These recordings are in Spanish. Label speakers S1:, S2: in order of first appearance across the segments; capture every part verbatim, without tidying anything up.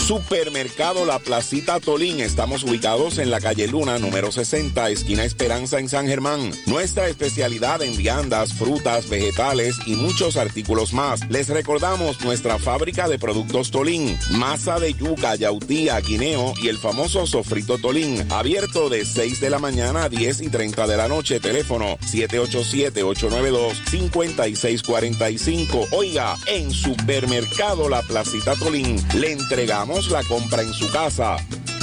S1: Supermercado La Placita Tolín. Estamos ubicados en la calle Luna, número sesenta, esquina Esperanza en San Germán. Nuestra especialidad en viandas, frutas, vegetales y muchos artículos más. Les recordamos nuestra fábrica de productos Tolín. Masa de yuca, yautía, guineo y el famoso sofrito Tolín. Abierto de seis de la mañana a diez y treinta de la noche. Teléfono siete ocho siete, ocho nueve dos, cinco seis cuatro cinco. Oiga, en Supermercado La Placita Tolín le entregamos la compra en su casa.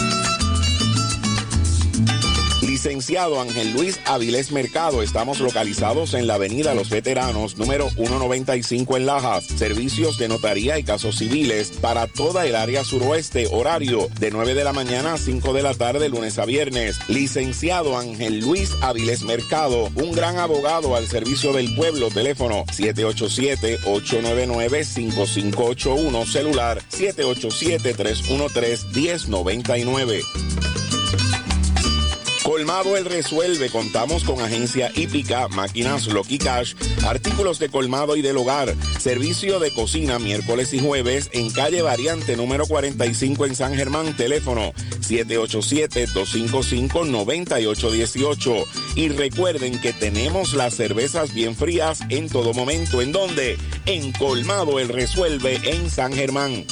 S1: Licenciado Ángel Luis Avilés Mercado. Estamos localizados en la avenida Los Veteranos, número ciento noventa y cinco en Lajas. Servicios de notaría y casos civiles para toda el área suroeste. Horario de nueve de la mañana a cinco de la tarde, lunes a viernes. Licenciado Ángel Luis Avilés Mercado, un gran abogado al servicio del pueblo. Teléfono siete ocho siete, ocho nueve nueve, cinco cinco ocho uno. Celular siete ocho siete, tres uno tres, uno cero nueve nueve. Colmado El Resuelve. Contamos con agencia hípica, máquinas Lucky Cash, artículos de colmado y del hogar. Servicio de cocina miércoles y jueves en calle Variante número cuarenta y cinco en San Germán. Teléfono siete ocho siete, dos cinco cinco, nueve ocho uno ocho. Y recuerden que tenemos las cervezas bien frías en todo momento. ¿En dónde? En Colmado El Resuelve en San Germán.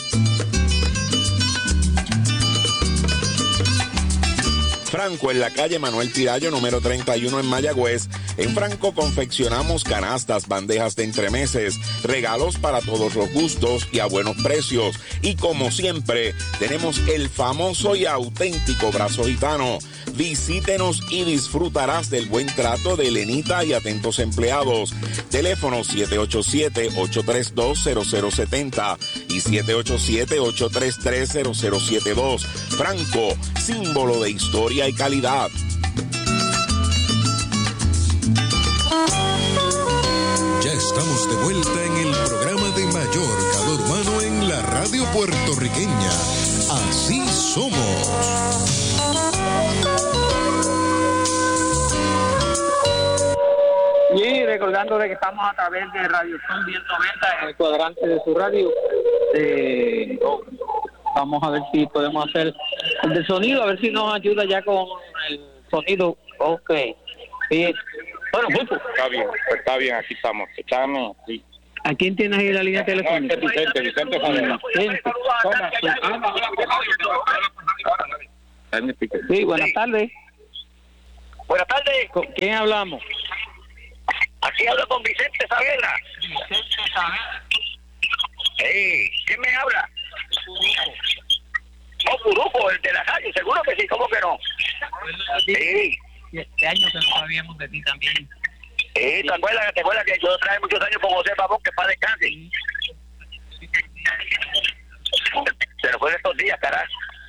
S1: Franco, en la calle Manuel Tirayo, número treinta y uno en Mayagüez. En Franco confeccionamos canastas, bandejas de entremeses, regalos para todos los gustos y a buenos precios. Y como siempre, tenemos el famoso y auténtico brazo gitano. Visítenos y disfrutarás del buen trato de Elenita y atentos empleados. Teléfono siete ocho siete, ocho tres dos, cero cero siete cero y siete ocho siete, ocho tres tres, cero cero siete dos. Franco, símbolo de historia y calidad.
S2: Ya estamos de vuelta en el programa de mayor calor humano en la radio puertorriqueña. Así somos.
S3: Y recordando de que estamos a través de Radio Son diez noventa en el cuadrante de su radio. Eh, vamos a ver si podemos hacer el de sonido, a ver si nos ayuda ya con el sonido. Ok. Sí. Bueno, Pupo.
S4: Está bien, pues está bien, aquí estamos. Echame, sí.
S3: ¿A quién tienes ahí la línea telefónica?
S4: No, este Vicente, Vicente Juan.
S3: Vicente. Sí, buenas tardes.
S5: Buenas tardes.
S3: ¿Con quién hablamos?
S5: Aquí hablo con Vicente Saavedra.
S3: Vicente Saavedra.
S5: Hey, ¿quién me habla? Oh, Puruco, el de la calle, seguro que sí, ¿cómo que no? Sí.
S3: Y este año que no sabíamos de ti también.
S5: Sí, ¿te acuerdas, ¿te acuerdas que yo traje muchos años con José Pavón, que para descanse? Se lo fue de estos días, carajo.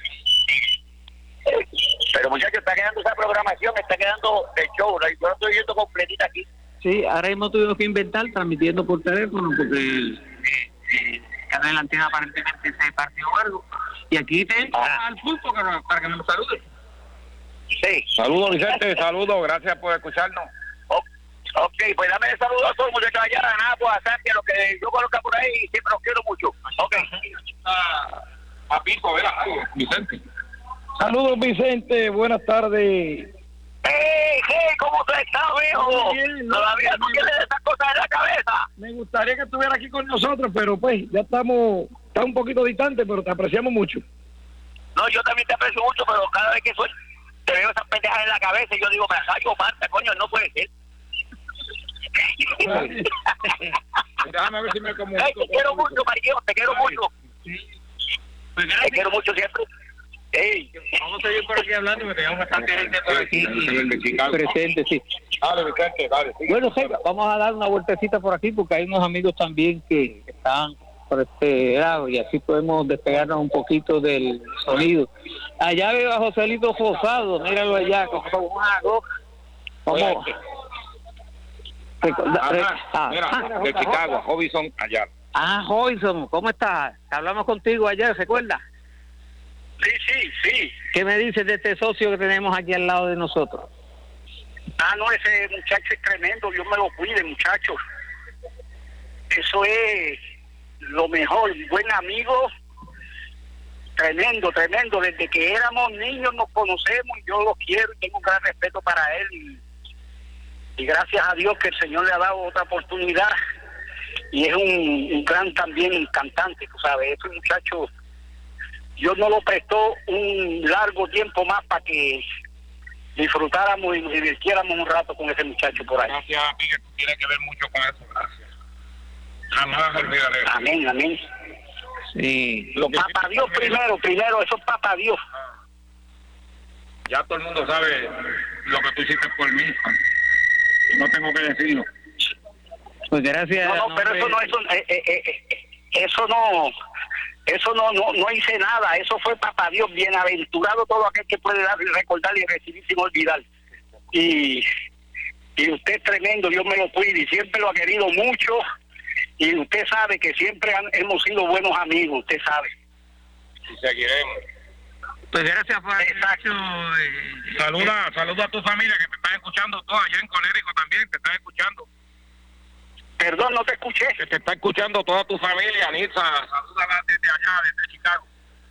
S5: Pero muchachos, está quedando esa programación, está quedando el show, ¿no? Yo lo estoy viendo completita aquí.
S3: Sí, ahora mismo tuvimos que inventar transmitiendo por teléfono porque el, el canal de la antena aparentemente se partió algo. Y aquí te
S5: ah.
S3: al pulpo para, para que me lo salude.
S5: Sí.
S4: Saludos, Vicente, saludos, gracias por escucharnos.
S5: Oh, ok, pues dame el saludo a todos los muchachos allá, a Napo, a Santi, a los que yo conozco por ahí, siempre los quiero mucho. Ok.
S4: A, a Pico, ¿verdad? Vicente.
S6: Saludos, Vicente, buenas tardes.
S5: ¡Hey, hey! ¿Cómo tú estás, viejo?
S6: Bien, no,
S5: Todavía no
S6: bien.
S5: tienes esas cosas en la cabeza.
S6: Me gustaría que estuviera aquí con nosotros, pero pues ya estamos, está un poquito distante, pero te apreciamos mucho.
S5: No, yo también te aprecio mucho, pero cada vez que soy, te veo esas pendejas en la cabeza y yo digo, me salgo, Marta, coño, no puede ser.
S4: Déjame ver si me comunico.
S5: Hey, te quiero mucho, Mario, te quiero mucho.
S3: Pues
S5: Te quiero mucho siempre. Hey.
S3: Vamos a seguir por aquí hablando, me tenemos bastante gente por aquí
S6: Presente, sí.
S4: Dale, Vicente, dale. Sigue.
S3: Bueno, Jeva, vamos a dar una vueltecita por aquí porque hay unos amigos también que están por este lado y así podemos despegarnos un poquito del sonido. Allá veo a Joselito Rosado, míralo allá, con una goja. Vamos.
S4: Ajá,
S3: Ah,
S4: mira,
S3: ah,
S4: de Chicago, Robinson allá.
S3: ah, Robinson, ¿cómo estás? Hablamos contigo ayer, ¿recuerdas?
S5: Sí, sí, sí.
S3: ¿Qué me dices de este socio que tenemos aquí al lado de nosotros?
S5: Ah, no, ese muchacho es tremendo, Dios me lo cuide, muchacho. Eso es lo mejor, buen amigo, tremendo, tremendo. Desde que éramos niños nos conocemos y yo lo quiero y tengo un gran respeto para él. Y, y gracias a Dios que el Señor le ha dado otra oportunidad. Y es un, un gran también cantante, tú sabes. Ese muchacho, Dios nos lo prestó un largo tiempo más para que disfrutáramos y nos divirtiéramos un rato con ese muchacho por ahí.
S4: Gracias a ti, que tú tienes que ver mucho con eso. Gracias. Jamás olvidaré.
S5: Amén, amén.
S3: Sí.
S5: Los papá Dios primero, primero, eso es papá Dios.
S4: Ya todo el mundo sabe lo que tú hiciste por mí. No tengo que decirlo.
S3: Pues gracias.
S5: No, no, pero eso no, eso, eh, eh, eh, eso no, eso no, no, no hice nada. Eso fue papá Dios, bienaventurado todo aquel que puede dar y recordar y recibir sin olvidar. Y, y usted es tremendo, Dios me lo cuide y siempre lo ha querido mucho. Y usted sabe que siempre han, hemos sido buenos amigos, usted sabe.
S4: Y seguiremos.
S3: Pues gracias por
S5: Exacto.
S3: eh,
S4: Saluda, saluda a tu familia que te están escuchando todos allá en Conérico también, te están escuchando.
S5: Perdón, no te escuché.
S4: Que te está escuchando toda tu familia, Anitza. Salúdala desde allá, desde Chicago.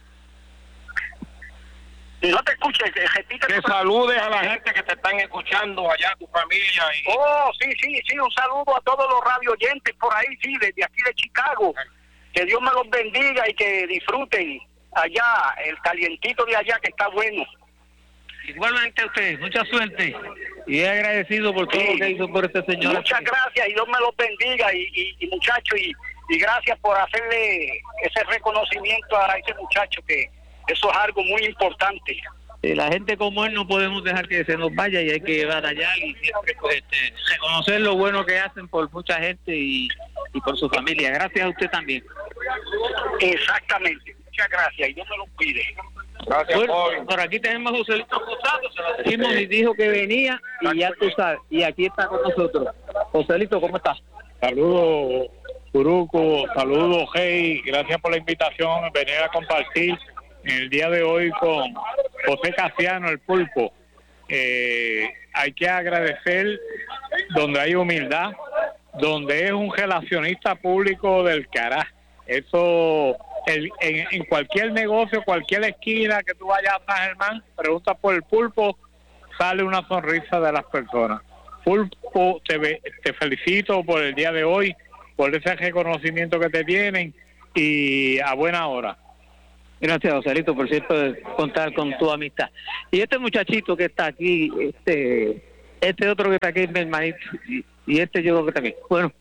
S5: No te escuché, repite.
S4: Que saludes a la gente que te están escuchando allá, tu familia. Y...
S5: Oh, sí, sí, sí, un saludo a todos los radio oyentes por ahí, sí, desde aquí de Chicago. Que Dios me los bendiga y que disfruten allá, el calientito de allá que está bueno.
S3: igualmente a usted, mucha suerte. Y he agradecido por todo
S5: Sí.
S3: lo que hizo por este señor.
S5: Muchas gracias y Dios me los bendiga y, y, y muchacho y, y gracias por hacerle ese reconocimiento a ese muchacho, que eso es algo muy importante.
S3: Eh, la gente como él no podemos dejar que se nos vaya y hay que llevar allá y siempre pues, este, reconocer lo bueno que hacen por mucha gente y, y por su familia. Gracias a usted también.
S5: Exactamente, muchas gracias y Dios me los cuide.
S4: Gracias,
S3: Bueno,
S4: joven.
S3: por aquí tenemos a Joselito Rosado, se lo decimos y dijo que venía y ya tú sabes, y aquí está con nosotros. Joselito, ¿cómo estás?
S7: Saludos, Curuco, saludos, Hey, gracias por la invitación, venir a compartir en el día de hoy con José Casiano, el Pulpo. Eh, hay que agradecer donde hay humildad, donde es un relacionista público del carajo. Eso, el, en, en cualquier negocio, cualquier esquina que tú vayas a San Germán, pregunta por el Pulpo, sale una sonrisa de las personas. Pulpo, te, te felicito por el día de hoy, por ese reconocimiento que te tienen y a buena hora.
S3: Gracias, Joselito, por siempre contar con tu amistad. Y este muchachito que está aquí, este este otro que está aquí, mi hermanito, y, y este yo creo que está aquí. Bueno,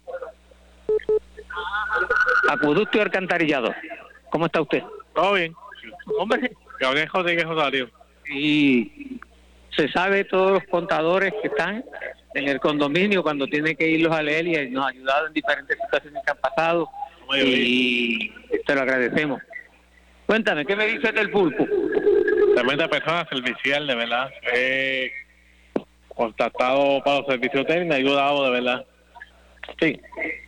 S3: Acueducto y Alcantarillado, ¿cómo está usted?
S7: ¿Todo bien?
S3: Hombre,
S7: Gabriel Rodríguez Rosario.
S3: y se sabe todos los contadores que están en el condominio cuando tienen que irlos a leer y nos ha ayudado en diferentes situaciones que han pasado y te lo agradecemos. Cuéntame, ¿qué me dices del Pulpo?
S7: Tremenda persona servicial, de verdad. He contactado para los servicios técnicos, he ayudado, de verdad. Sí.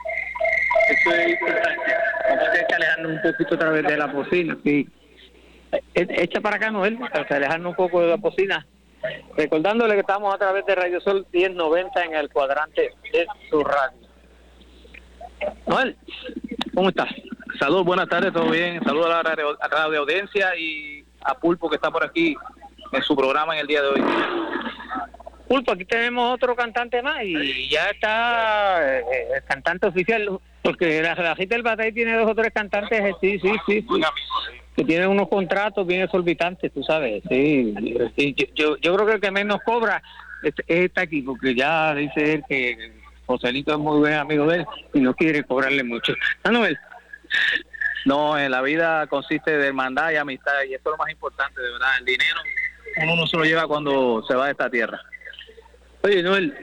S3: Eso es importante. Vamos a tener que alejarnos un poquito a través de la bocina, sí. E- Echa para acá, Noel, para alejarnos un poco de la bocina. Recordándole que estamos a través de Radio Sol diez noventa en el cuadrante de su radio. Noel, ¿cómo estás?
S8: Saludos, buenas tardes, todo bien. Saludos a la radio, a la radio audiencia y a Pulpo que está por aquí en su programa en el día de hoy.
S3: Pulpo, aquí tenemos otro cantante más y ya está eh, el cantante oficial, porque la, la gente del Batey tiene dos o tres cantantes, eh, sí, sí, sí, sí, que tienen unos contratos bien exorbitantes, tú sabes, sí. sí yo, yo, yo creo que el que menos cobra es, es este aquí, porque ya dice él que Joselito es muy buen amigo de él y no quiere cobrarle mucho. ¿Ah, Noel?
S8: No, en la vida consiste de hermandad y amistad y eso es lo más importante, de verdad. El dinero uno no se lo lleva cuando se va de esta tierra.
S3: Oye, Noel,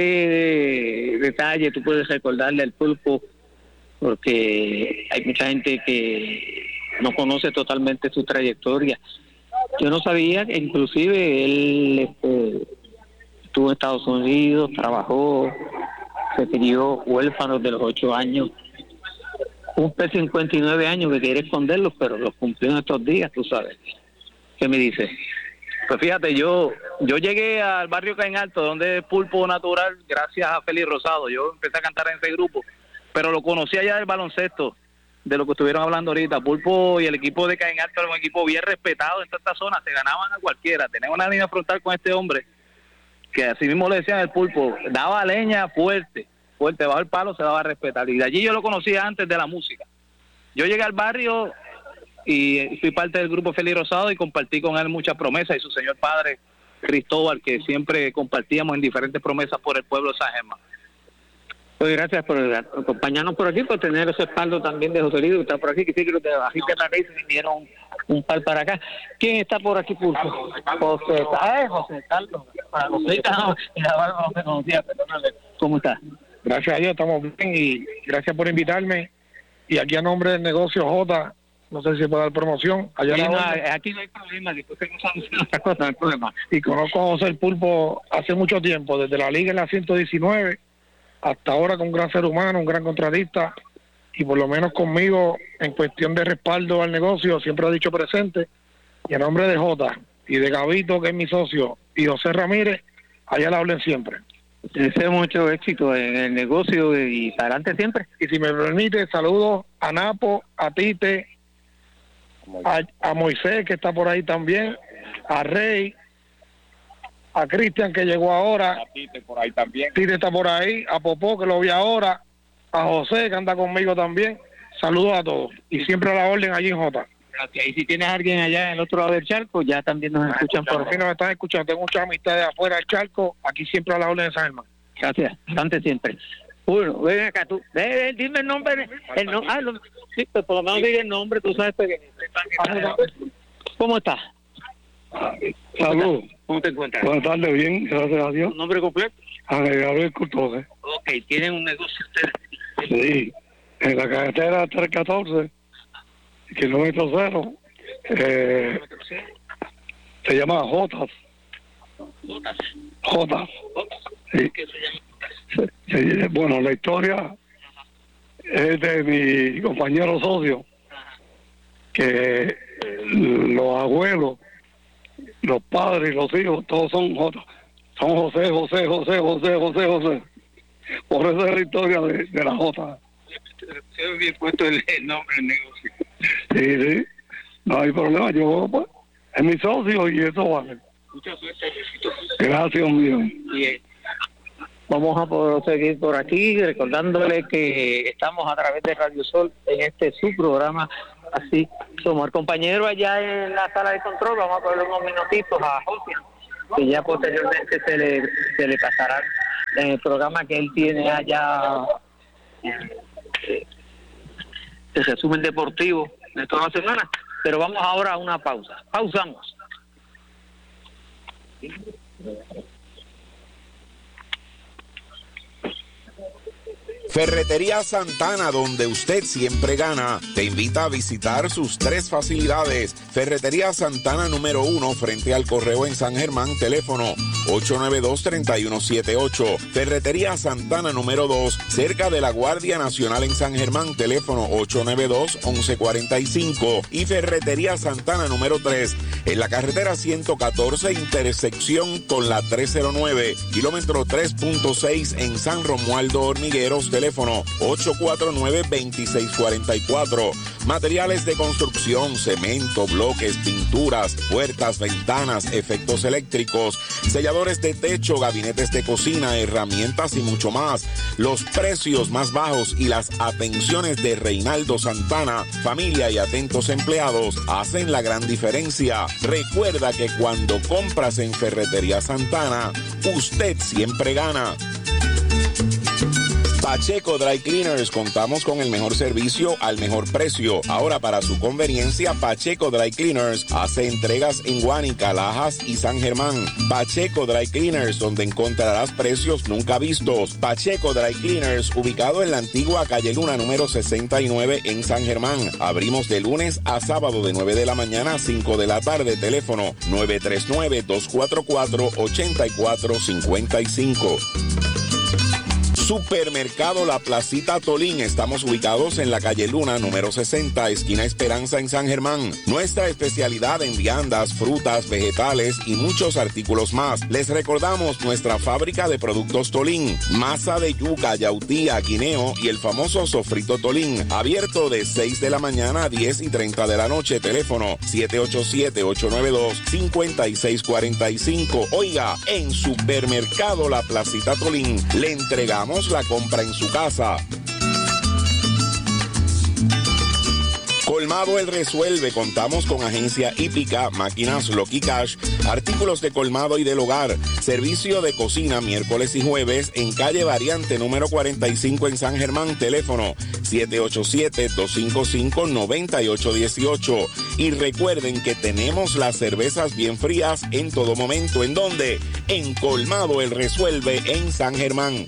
S3: ¿qué detalle tú puedes recordarle al Pulpo? Porque hay mucha gente que no conoce totalmente su trayectoria. Yo no sabía que inclusive él este, estuvo en Estados Unidos, trabajó, se crió huérfano de los ocho años. Cumple cincuenta y nueve años que quiere esconderlos, pero los cumplió en estos días, tú sabes. ¿Qué me dices?
S8: Pues fíjate, yo yo llegué al barrio Caen Alto, donde es Pulpo natural, gracias a Félix Rosado. Yo empecé a cantar en ese grupo, pero lo conocí allá del baloncesto. de lo que estuvieron hablando ahorita. Pulpo y el equipo de Caen Alto era un equipo bien respetado en toda esta zona, se ganaban a cualquiera. Tenemos una línea frontal con este hombre, que así mismo le decían el Pulpo, daba leña fuerte, fuerte, bajo el palo se daba a respetar. Y de allí yo lo conocía antes de la música. Yo llegué al barrio y fui parte del grupo Félix Rosado y compartí con él muchas promesas, y su señor padre Cristóbal, que siempre compartíamos en diferentes promesas por el pueblo de San Germán.
S3: Pues gracias por acompañarnos por aquí, por tener ese respaldo también de José Lido, que está por aquí, que sí que te bajiste la raíz y vinieron un par para acá. ¿Quién está por aquí, Pulpo? José, ah, José Carlos. Para José Carlos, y la barba no se conocía, perdónale. ¿Cómo está?
S6: Gracias a Dios, estamos bien y gracias por invitarme. Y aquí a nombre del negocio J, no sé si se puede dar promoción. Allá
S3: Sí,
S6: la
S3: no,
S6: orden.
S3: aquí no hay problema, después que no sabemos otras cosas, no hay problema.
S6: Y conozco a José el Pulpo hace mucho tiempo, desde la liga en la ciento diecinueve hasta ahora, con un gran ser humano, un gran contratista, y por lo menos conmigo en cuestión de respaldo al negocio siempre ha dicho presente. Y a nombre de Jota y de Gabito, que es mi socio, y José Ramírez, allá la hablen siempre.
S3: Deseo mucho éxito en el negocio y para adelante siempre.
S6: Y si me permite, saludos a Napo, a Tite, a, a Moisés, que está por ahí también, a Rey, a Cristian, que llegó ahora,
S1: A Tite por ahí también.
S6: Tite está por ahí, a Popó, que lo vi ahora, a José, que anda conmigo también. Saludos a todos y siempre a la orden allí en Jota.
S3: Gracias. Y si tienes a alguien allá en el otro lado del charco, ya también nos escuchan por
S6: Por fin nos están escuchando, tengo muchas amistades afuera del charco, aquí siempre a la orden de San Germán.
S3: Gracias, antes siempre. Bueno, ven acá tú, ven, ven, dime el nombre, el no, ah, lo, sí, pues por lo menos diga el nombre, tú sabes que... ¿Cómo estás?
S6: Saludos.
S3: ¿Cómo te encuentras?
S6: Buenas tardes, bien, gracias a Dios.
S3: ¿Tu nombre completo?
S6: Ángel Gabriel Curtoje.
S3: Ok, ¿tienen un negocio ustedes?
S6: Sí, en la carretera trescientos catorce, kilómetro cero, eh, se llama Jotas. Jotas. Sí.
S3: ¿Qué se llama?
S6: Sí, bueno, la historia es de mi compañero socio, que los abuelos, los padres y los hijos, todos son Jotas. Son José, José, José, José, José, José. Por eso es la historia de, de la Jota.
S3: Se ve bien puesto el, el nombre del negocio.
S6: Sí, sí, no hay problema. Yo, pues, es mi socio y eso vale.
S3: Mucha suerte, éxito.
S6: Gracias, mío.
S3: Bien. Vamos a por seguir por aquí, recordándole que estamos a través de Radio Sol en este su programa. Así somos. El compañero allá en la sala de control, vamos a poner unos minutitos a José, que ya posteriormente se le, se le pasará en el programa que él tiene allá, eh, el resumen deportivo de toda la semana. Pero vamos ahora a una pausa. Pausamos.
S1: Ferretería Santana, donde usted siempre gana, te invita a visitar sus tres facilidades. Ferretería Santana número uno, frente al Correo en San Germán, teléfono ocho nueve dos, tres uno siete ocho. Ferretería Santana número dos, cerca de la Guardia Nacional en San Germán, teléfono ocho nueve dos, once cuarenta y cinco. Y Ferretería Santana número tres, en la carretera ciento catorce, intersección con la trescientos nueve, kilómetro tres punto seis en San Romualdo Hormigueros, teléfono ocho cuatro nueve, dos seis cuatro cuatro. Materiales de construcción, cemento, bloques, pinturas, puertas, ventanas, efectos eléctricos, selladores de techo, gabinetes de cocina, herramientas y mucho más. Los precios más bajos y las atenciones de Reinaldo Santana, familia y atentos empleados hacen la gran diferencia. Recuerda que cuando compras en Ferretería Santana, usted siempre gana. Pacheco Dry Cleaners, contamos con el mejor servicio al mejor precio. Ahora, para su conveniencia, Pacheco Dry Cleaners hace entregas en Guánica, Lajas y San Germán. Pacheco Dry Cleaners, donde encontrarás precios nunca vistos. Pacheco Dry Cleaners, ubicado en la antigua calle Luna número sesenta y nueve en San Germán. Abrimos de lunes a sábado de nueve de la mañana a cinco de la tarde. Teléfono nueve tres nueve, dos cuatro cuatro, ocho cuatro cinco cinco. Supermercado La Placita Tolín. Estamos ubicados en la calle Luna, número sesenta, esquina Esperanza en San Germán. Nuestra especialidad en viandas, frutas, vegetales y muchos artículos más. Les recordamos nuestra fábrica de productos Tolín, masa de yuca, yautía, guineo y el famoso sofrito Tolín. Abierto de seis de la mañana a diez y treinta de la noche. Teléfono siete ocho siete, ocho nueve dos, cinco seis cuatro cinco. Oiga, en Supermercado La Placita Tolín le entregamos la compra en su casa. Colmado El Resuelve. Contamos con agencia hípica, máquinas Lucky Cash, artículos de colmado y del hogar, servicio de cocina miércoles y jueves en calle Variante número cuarenta y cinco en San Germán. Teléfono siete ocho siete, dos cinco cinco, nueve ocho uno ocho. Y recuerden que tenemos las cervezas bien frías en todo momento. ¿En dónde? En Colmado El Resuelve en San Germán.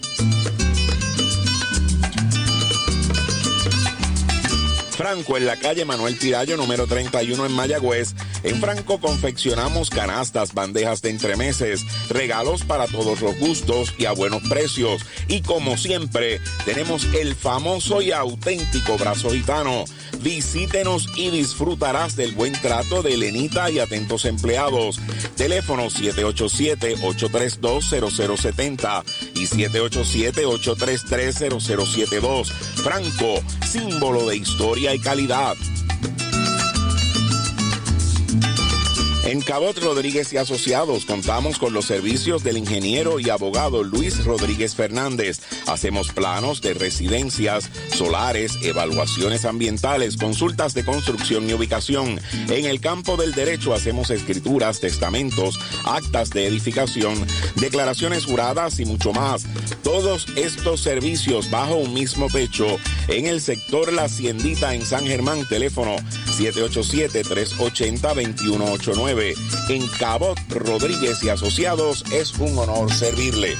S1: Franco, en la calle Manuel Tirayo, número treinta y uno en Mayagüez. En Franco confeccionamos canastas, bandejas de entremeses, regalos para todos los gustos y a buenos precios. Y como siempre, tenemos el famoso y auténtico brazo gitano. Visítenos y disfrutarás del buen trato de Elenita y atentos empleados. Teléfono siete ocho siete, ocho tres dos, cero cero siete cero y siete ocho siete, ocho tres tres, cero cero siete dos. Franco, símbolo de historia y calidad. En Cabot Rodríguez y Asociados contamos con los servicios del ingeniero y abogado Luis Rodríguez Fernández. Hacemos planos de residencias, solares, evaluaciones ambientales, consultas de construcción y ubicación. En el campo del derecho hacemos escrituras, testamentos, actas de edificación, declaraciones juradas y mucho más. Todos estos servicios bajo un mismo techo en el sector La Haciendita en San Germán. Teléfono siete ocho siete, tres ocho cero, dos uno ocho nueve. En Cabot Rodríguez y Asociados es un honor servirle.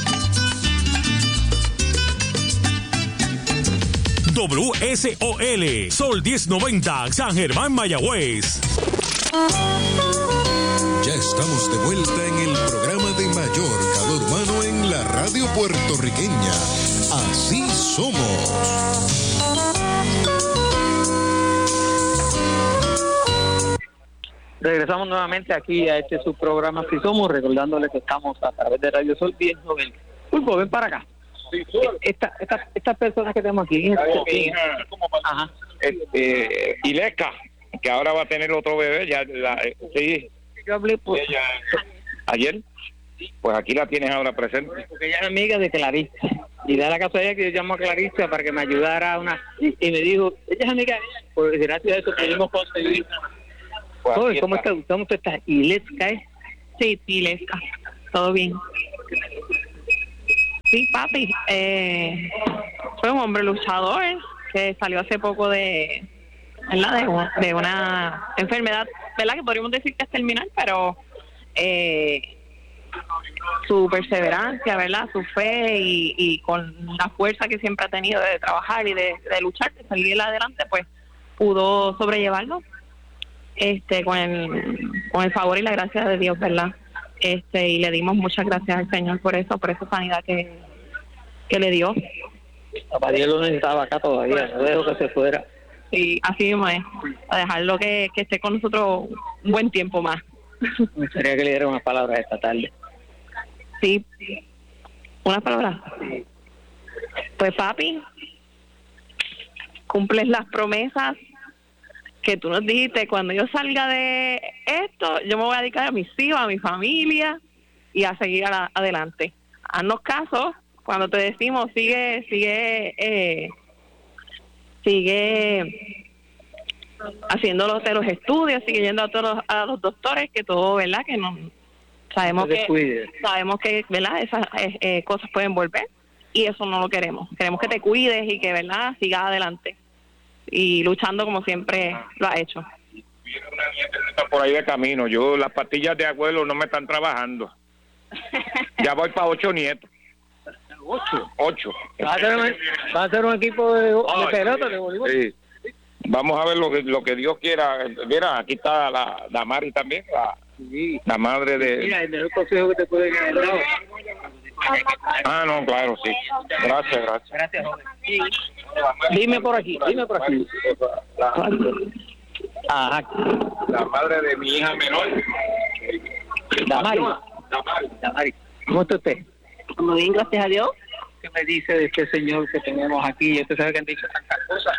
S9: W S O L, Sol diez noventa, San Germán, Mayagüez.
S2: Ya estamos de vuelta en el programa de mayor calor humano en la radio puertorriqueña. Así somos.
S3: Regresamos nuevamente aquí a este subprograma Así Somos, recordándoles que estamos a través de Radio Sol diez noventa. Pulpo, ven para acá. Esta, esta, estas personas que tenemos aquí. Este,
S4: Ajá. Este, Ileca, que ahora va a tener otro bebé, ya la, sí.
S3: Yo hablé por...
S4: Ella, ayer, pues aquí la tienes ahora presente.
S3: Porque ella es amiga de Clarice. Y da la casualidad que yo llamo a Clarice para que me ayudara a una... Y me dijo, ella es amiga de ella. Pues gracias a eso pudimos conseguir...
S4: Pues
S3: Oye, ¿cómo está? ¿Cómo tú estás? ¿Ileska, eh?
S10: Sí, Ileska. Todo bien. Sí, papi. Eh, fue un hombre luchador que salió hace poco de, ¿verdad? De, una, de una enfermedad, ¿verdad? Que podríamos decir que es terminal, pero eh, su perseverancia, ¿verdad? Su fe y, y con la fuerza que siempre ha tenido de trabajar y de, de luchar, de salir adelante, pues pudo sobrellevarlo. Este, con el, con el favor y la gracia de Dios, ¿verdad? Este, y le dimos muchas gracias al Señor por eso, por esa sanidad que, que le dio.
S3: Papá Dios lo necesitaba acá todavía, no dejo que se fuera.
S10: Y así mismo es, a dejarlo que, que esté con nosotros un buen tiempo más.
S3: Me gustaría que le diera unas palabras esta tarde.
S10: Sí, unas palabras. Pues papi, cumples las promesas que tú nos dijiste. Cuando yo salga de esto, yo me voy a dedicar a mis hijos, a mi familia y a seguir a la, adelante. Haznos caso cuando te decimos sigue, sigue, eh, sigue haciendo los, de los estudios, sigue yendo a todos los, a los doctores, que todo, ¿verdad? Que no sabemos
S3: No te
S10: que
S3: cuides.
S10: sabemos que, ¿verdad? Esas eh, eh, cosas pueden volver y eso no lo queremos. Queremos que te cuides y que, ¿verdad? Sigas adelante y luchando como siempre lo ha hecho.
S4: Viene una nieta que está por ahí de camino. Yo, las pastillas de abuelo no me están trabajando. Ya voy para ocho nietos.
S3: ¿Ocho?
S4: Ocho.
S3: ¿Va a ser un, va a ser un equipo de, de
S4: Ay,
S3: pelota, de voleibol?
S4: Sí. Vamos a ver lo que lo que Dios quiera. Mira, aquí está la Damari también, la,
S3: Sí.
S4: la madre de...
S3: Mira, el mejor consejo que te puede dar
S4: Ah, no, claro, sí. Gracias, gracias.
S8: Gracias, joven.
S3: Dime por aquí, dime por aquí. Ajá.
S4: La madre de mi hija menor.
S3: Damari.
S4: Damari.
S3: Damari. ¿Cómo está usted?
S10: Muy bien, gracias a Dios.
S3: ¿Qué me dice de este señor que tenemos aquí? Usted sabe que han dicho tantas cosas.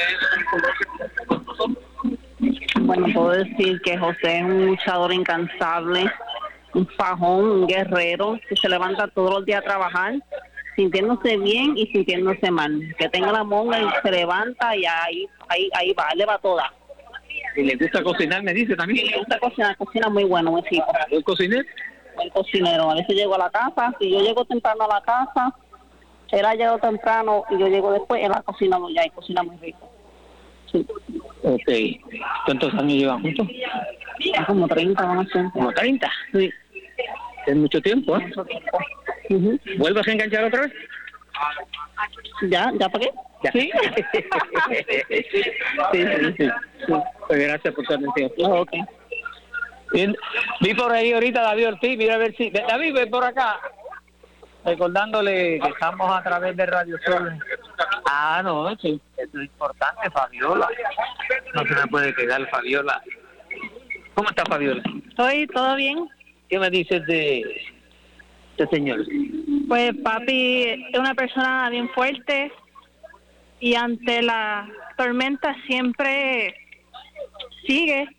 S10: Bueno, puedo decir que José es un luchador incansable, un fajón, un guerrero que se levanta todos los días a trabajar, sintiéndose bien y sintiéndose mal. Que tenga la monga y se levanta y ahí ahí ahí va, le va toda.
S3: ¿Y le gusta cocinar, me dice también?
S10: Y le gusta cocinar, cocina muy bueno, muy rico.
S3: ¿El cocinero?
S10: El cocinero. A veces llego a la casa, si yo llego temprano a la casa, él ha llegado temprano y yo llego después, él ha cocinado ya y cocina muy rico. Sí.
S3: Ok. ¿Cuántos años llevan juntos?
S10: Como treinta, vamos a ser.
S3: ¿Como treinta?
S10: Sí.
S3: Es mucho tiempo, ¿eh?
S10: Mucho tiempo. Uh-huh.
S3: ¿Vuelves a enganchar otra vez?
S10: ¿Ya? ¿Ya para qué?
S3: Ya.
S10: Sí.
S3: sí, sí, sí, sí. Pues gracias por tu atención.
S10: Oh, ok.
S3: Bien. Vi por ahí ahorita a David Ortiz, mira a ver si... David, ven por acá. Recordándole que estamos a través de Radio Sol. Ah, no, sí. Eso es importante, Fabiola. No se me puede quedar, Fabiola. ¿Cómo está, Fabiola?
S10: Estoy todo bien.
S3: ¿Qué me dices de este señor?
S10: Pues papi es una persona bien fuerte y ante la tormenta siempre sigue,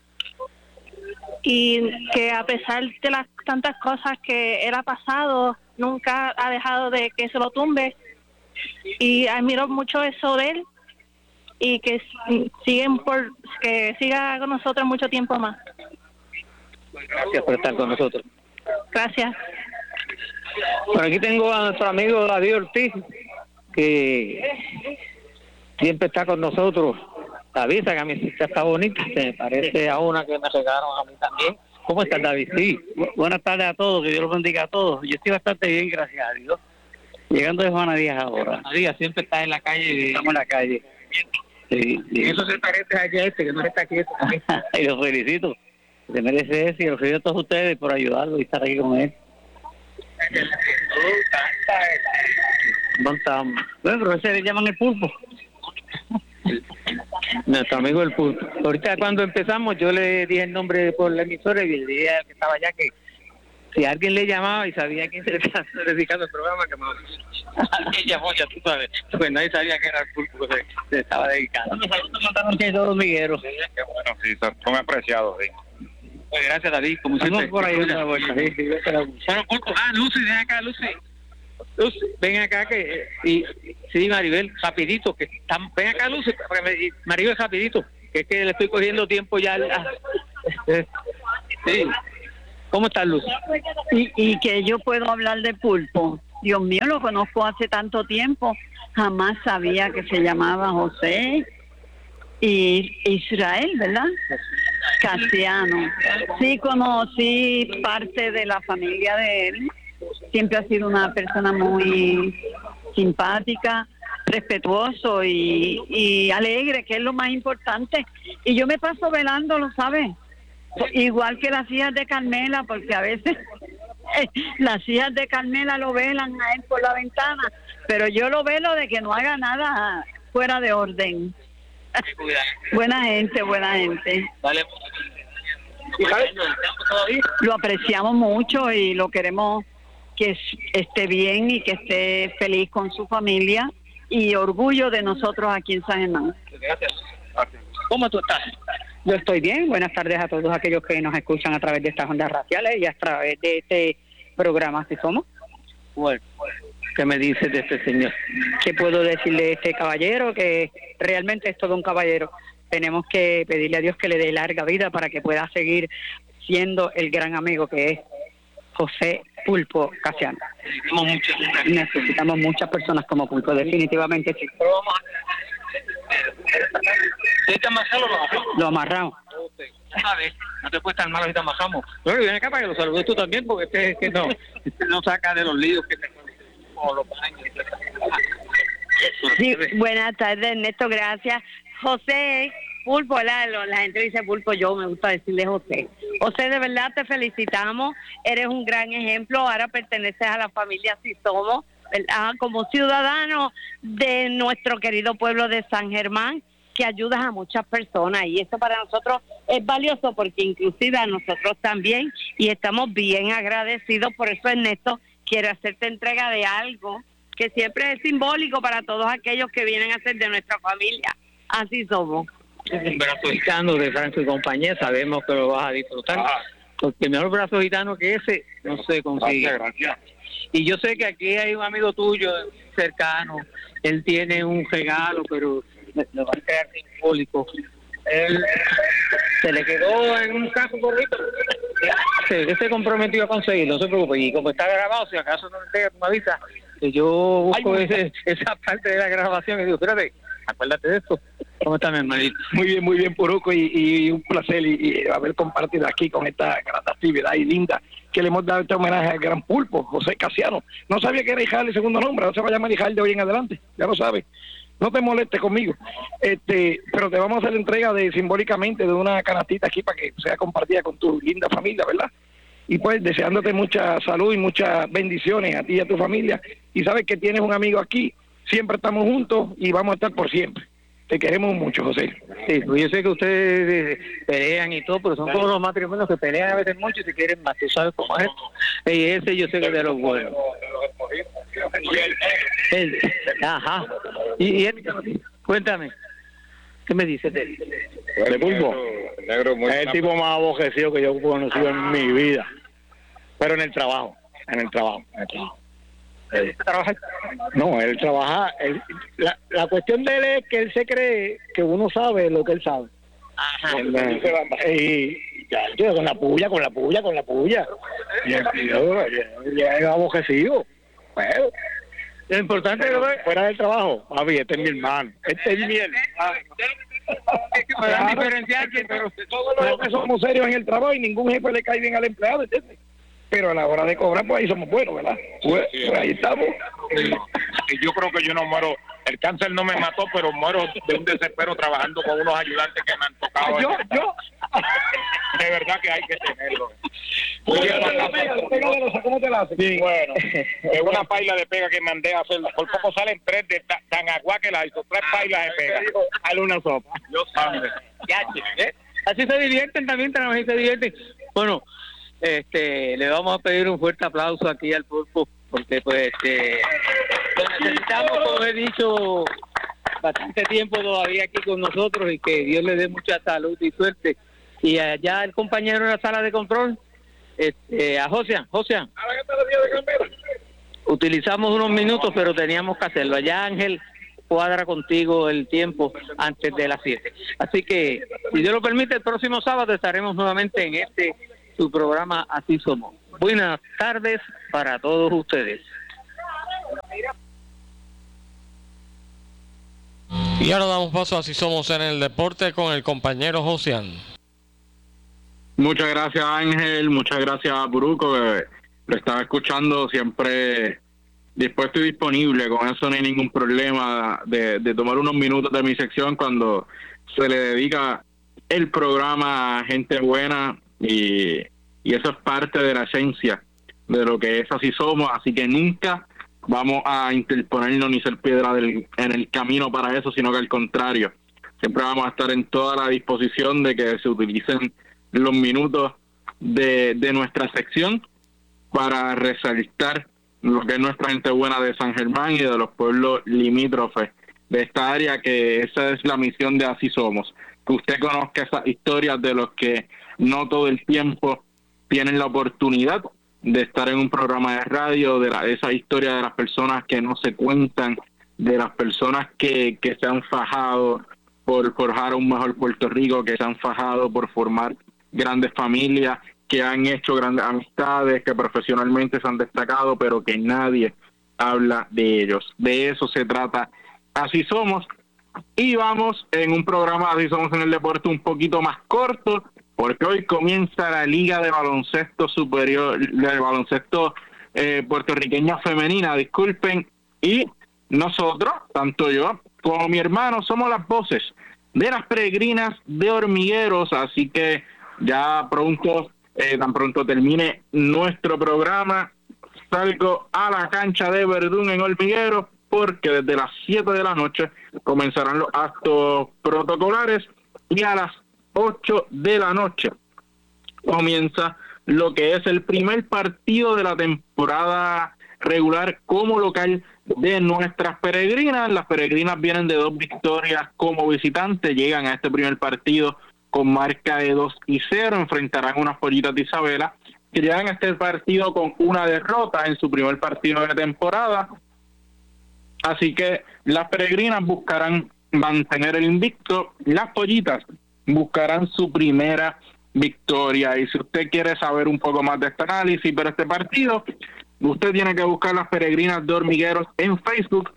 S10: y que a pesar de las tantas cosas que él ha pasado, nunca ha dejado de que se lo tumbe, y admiro mucho eso de él y que siguen por que siga con nosotros mucho tiempo más.
S3: Gracias por estar con nosotros.
S10: Gracias.
S3: Por aquí tengo a nuestro amigo David Ortiz, que siempre está con nosotros. David, esa camiseta está bonita, se parece a una que me regalaron a mí también. ¿Cómo estás, David? Sí, Bu- buenas tardes a todos, que Dios los bendiga a todos. Yo estoy bastante bien, gracias a Dios. Llegando de Juana Díaz ahora. Juana Díaz siempre está en la calle. Estamos en la calle. Sí, sí. Eso se parece a este, que no está aquí. Y los felicito. Se merece eso y los felicito a todos ustedes por ayudarlo y estar aquí con él. Bueno, pero ese le llaman el pulpo. Nuestro amigo el pulpo. Ahorita cuando empezamos yo le dije el nombre por la emisora y le dije al que estaba allá que si alguien le llamaba y sabía quién se le estaba dedicando el programa, que me alguien llamó, ya tú sabes, pues nadie sabía que era el pulpo que se, se estaba dedicando. Me saludos mandaron que todos migueros.
S4: Qué bueno, sí, son apreciados, sí.
S3: Pues gracias, David, como siempre. Por ahí una vuelta, sí, sí, bueno, pulpo, ah, Lucy, ven acá, Lucy. Lucy, ven acá que y sí, Maribel, rapidito, que están, ven acá, Lucy, porque me, Maribel, rapidito, que es que le estoy cogiendo tiempo ya. A, sí. ¿Cómo estás, Lucy?
S11: Y, y que yo puedo hablar de pulpo. Dios mío, lo conozco hace tanto tiempo. Jamás sabía que se llamaba José y Israel, ¿verdad? Casiano. Sí, conocí parte de la familia de él. Siempre ha sido una persona muy simpática, respetuoso y, y alegre, que es lo más importante. Y yo me paso velándolo, ¿sabes? Igual que las hijas de Carmela, porque a veces las hijas de Carmela lo velan a él por la ventana, pero yo lo velo de que no haga nada fuera de orden. Buena gente, buena gente.
S3: Vale.
S11: Lo apreciamos mucho y lo queremos que esté bien y que esté feliz con su familia y orgullo de nosotros aquí en San Germán.
S3: Gracias. ¿Cómo tú estás?
S12: Yo estoy bien. Buenas tardes a todos aquellos que nos escuchan a través de estas ondas raciales y a través de este programa Así Somos.
S3: Bueno, ¿qué me dices de este señor?
S12: ¿Qué puedo decir de este caballero? Que realmente es todo un caballero. Tenemos que pedirle a Dios que le dé larga vida para que pueda seguir siendo el gran amigo que es José Pulpo Casiano.
S3: Necesitamos muchas,
S12: Necesitamos muchas personas como Pulpo, definitivamente sí.
S3: Pero vamos a... ¿Te amarramos o lo amarramos?
S12: Lo amarramos.
S3: A ver, no te puedes estar mal si te amarramos. Bueno, viene acá para que lo saludes tú también, porque este es que no, este no saca de los líos que te o los baños.
S11: Sí, buenas tardes, Ernesto, gracias. José Pulpo, la, la gente dice Pulpo, yo me gusta decirle José.
S13: José, de verdad te felicitamos, eres un gran ejemplo, ahora perteneces a la familia Así Somos, ¿verdad? Como ciudadano de nuestro querido pueblo de San Germán, que ayudas a muchas personas y eso para nosotros es valioso porque inclusive a nosotros también y estamos bien agradecidos. Por eso Ernesto quiere hacerte entrega de algo que siempre es simbólico para todos aquellos que vienen a ser de nuestra familia. Así somos.
S3: Un brazo gitano de Franco y compañía, sabemos que lo vas a disfrutar, ah. porque mejor brazo gitano que ese no se consigue. Gracias, gracias. Y yo sé que aquí hay un amigo tuyo cercano, él tiene un regalo, pero lo va a quedar simbólico. Él se le quedó en un caso correcto. Él se comprometió a conseguirlo, no se preocupe. Y como está grabado, si acaso no le pega, tú me avisas, que yo busco ese, esa parte de la grabación y digo, espérate, acuérdate de esto. ¿Cómo está mi hermanito?
S14: Muy bien, muy bien, Puruco, y, y un placer y, y haber compartido aquí con esta gran actividad y linda que le hemos dado este homenaje al gran pulpo, José Casiano. No sabía que era Hijal el segundo nombre, no se va a llamar Hijal de hoy en adelante, ya lo sabes. No te molestes conmigo, este, pero te vamos a hacer entrega de simbólicamente de una canastita aquí para que sea compartida con tu linda familia, ¿verdad? Y pues deseándote mucha salud y muchas bendiciones a ti y a tu familia. Y sabes que tienes un amigo aquí, siempre estamos juntos y vamos a estar por siempre. Te queremos mucho, José.
S3: Sí, yo sé que ustedes pelean y todo, pero son todos los matrimonios que pelean a veces mucho y se quieren más, tú sabes cómo es. Y ese yo sé que es de los buenos. El, ajá. Y, y él, cuéntame, ¿qué me dices de él?
S7: ¿De Pulpo? Es el tipo más aborrecido que yo he conocido en mi vida. Pero en el trabajo, en el trabajo, en el trabajo.
S3: ¿Él trabaja?
S7: No, él trabaja. Él, la, la cuestión de él es que él se cree que uno sabe lo que él sabe. Ajá. Y ya, tío, con la puya, con la puya, con la puya. Y el tío ya es aborrecido. Bueno, lo importante es que fuera del trabajo, papi, este es mi hermano. Este es mi hermano.
S14: Para diferenciar que todos los jefes somos serios en el trabajo y ningún jefe le cae bien al empleado, ¿entiendes? Pero a la hora de cobrar, pues ahí somos buenos, ¿verdad? Pues, pues ahí estamos.
S4: Y yo creo que yo no muero, el cáncer no me mató, pero muero de un desespero trabajando con unos ayudantes que me han tocado.
S14: Yo, yo.
S4: De verdad que hay que tenerlo.
S14: ¿Cómo te la haces?
S4: Sí, bueno, es una paila de pega que mandé a hacer. Por poco salen tres de tan agua que la hizo, tres pailas de pega.
S7: Hazle una sopa.
S4: Yo sabe.
S3: ¿Eh? Así se divierten también, también se divierten. Bueno, este, le vamos a pedir un fuerte aplauso aquí al Pulpo, porque pues este, necesitamos, como he dicho, bastante tiempo todavía aquí con nosotros y que Dios le dé mucha salud y suerte. Y allá el compañero en la sala de control, este, a Josian, Josian, utilizamos unos minutos, pero teníamos que hacerlo. Allá Ángel cuadra contigo el tiempo antes de las siete. Así que, si Dios lo permite, el próximo sábado estaremos nuevamente en este su programa Así Somos. Buenas tardes para todos ustedes.
S15: Y ahora damos paso a Así Somos en el deporte con el compañero Josian.
S16: Muchas gracias, Ángel, muchas gracias a Puruco, que lo estaba escuchando, siempre dispuesto y disponible, con eso no hay ningún problema de, de tomar unos minutos de mi sección cuando se le dedica el programa a gente buena. Y, y eso es parte de la esencia de lo que es Así Somos, así que nunca vamos a interponernos ni ser piedra del, en el camino para eso, sino que al contrario, siempre vamos a estar en toda la disposición de que se utilicen los minutos de, de nuestra sección para resaltar lo que es nuestra gente buena de San Germán y de los pueblos limítrofes de esta área, que esa es la misión de Así Somos, que usted conozca esas historias de los que no todo el tiempo tienen la oportunidad de estar en un programa de radio, de la, esa historia de las personas que no se cuentan, de las personas que, que se han fajado por forjar un mejor Puerto Rico, que se han fajado por formar grandes familias, que han hecho grandes amistades, que profesionalmente se han destacado, pero que nadie habla de ellos. De eso se trata Así Somos. Y vamos en un programa Así Somos en el deporte un poquito más corto, porque hoy comienza la Liga de Baloncesto Superior, de baloncesto eh, puertorriqueña femenina, disculpen, y nosotros, tanto yo como mi hermano, somos las voces de las peregrinas de Hormigueros, así que ya pronto, eh, tan pronto termine nuestro programa, salgo a la cancha de Verdún en Hormiguero, porque desde las siete de la noche comenzarán los actos protocolares y a las ocho de la noche comienza lo que es el primer partido de la temporada regular como local de nuestras peregrinas. Las peregrinas vienen de dos victorias como visitantes, llegan a este primer partido con marca de dos y cero, enfrentarán unas pollitas de Isabela que llegan a este partido con una derrota en su primer partido de temporada. Así que las peregrinas buscarán mantener el invicto, las pollitas buscarán su primera victoria. Y si usted quiere saber un poco más de este análisis, pero este partido, usted tiene que buscar las peregrinas de Hormigueros en Facebook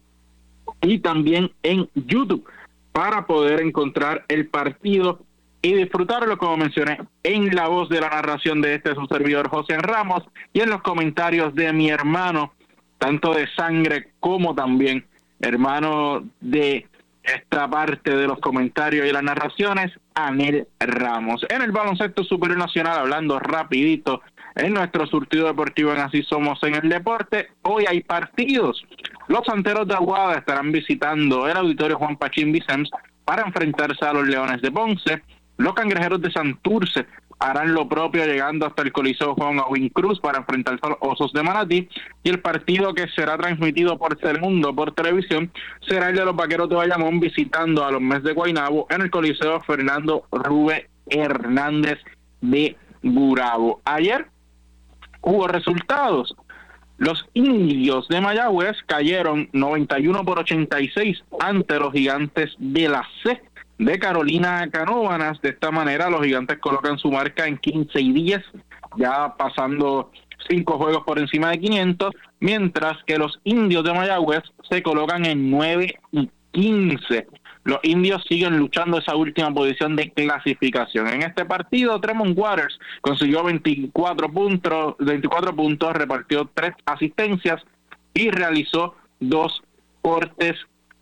S16: y también en YouTube para poder encontrar el partido y disfrutarlo, como mencioné, en la voz de la narración de este su servidor José Ramos y en los comentarios de mi hermano, tanto de sangre como también hermano de esta parte de los comentarios y las narraciones, Anel Ramos. En el baloncesto superior nacional, hablando rapidito en nuestro surtido deportivo en Así Somos en el Deporte, hoy hay partidos. Los Santeros de Aguada estarán visitando el Auditorio Juan Pachín Vicens para enfrentarse a los Leones de Ponce. Los Cangrejeros de Santurce harán lo propio llegando hasta el Coliseo Juan Agüín Cruz para enfrentarse a los Osos de Manatí, y el partido que será transmitido por Telemundo por televisión será el de los Vaqueros de Bayamón visitando a los Mets de Guaynabo en el Coliseo Fernando Rube Hernández de Gurabo. Ayer hubo resultados. Los Indios de Mayagüez cayeron noventa y uno por ochenta y seis ante los Gigantes de la C de Carolina Canóvanas. De esta manera los Gigantes colocan su marca en quince y diez, ya pasando cinco juegos por encima de quinientos, mientras que los Indios de Mayagüez se colocan en nueve y quince. Los Indios siguen luchando esa última posición de clasificación. En este partido, Tremont Waters consiguió veinticuatro puntos, veinticuatro puntos, repartió tres asistencias y realizó dos cortes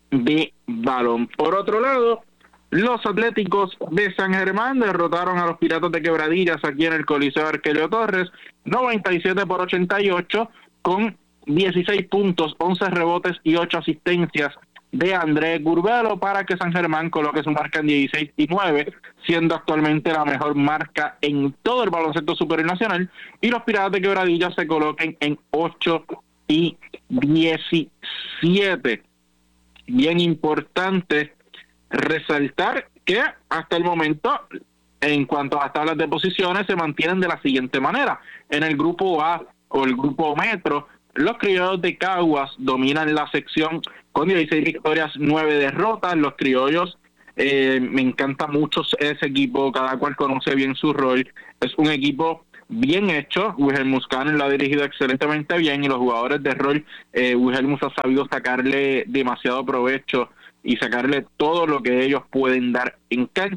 S16: de balón. Por otro lado, los Atléticos de San Germán derrotaron a los Piratas de Quebradillas aquí en el Coliseo Arquelio Torres, noventa y siete por ochenta y ocho, con dieciséis puntos, once rebotes y ocho asistencias de Andrés Gurbelo para que San Germán coloque su marca en dieciséis y nueve, siendo actualmente la mejor marca en todo el baloncesto superior nacional, y los Piratas de Quebradillas se coloquen en ocho y diecisiete. Bien importante resaltar que hasta el momento, en cuanto a las tablas de posiciones, se mantienen de la siguiente manera. En el grupo A o el grupo Metro, los Criollos de Caguas dominan la sección con dieciséis victorias, nueve derrotas. Los Criollos, eh, me encanta mucho ese equipo, cada cual conoce bien su rol. Es un equipo bien hecho. Wilhelmus Cannon lo ha dirigido excelentemente bien, y los jugadores de rol, eh, Wilhelmus ha sabido sacarle demasiado provecho y sacarle todo lo que ellos pueden dar en cancha.